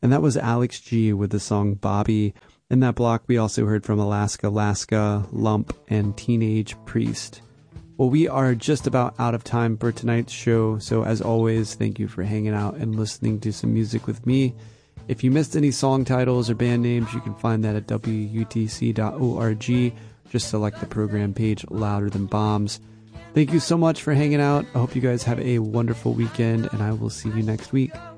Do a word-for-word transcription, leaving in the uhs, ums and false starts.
And that was Alex G with the song Bobby. In that block, we also heard from Alaska Alaska, Lump, and Teenage Priest. Well, we are just about out of time for tonight's show, so as always, thank you for hanging out and listening to some music with me. If you missed any song titles or band names, you can find that at W U T C dot org. Just select the program page, Louder Than Bombs. Thank you so much for hanging out. I hope you guys have a wonderful weekend, and I will see you next week.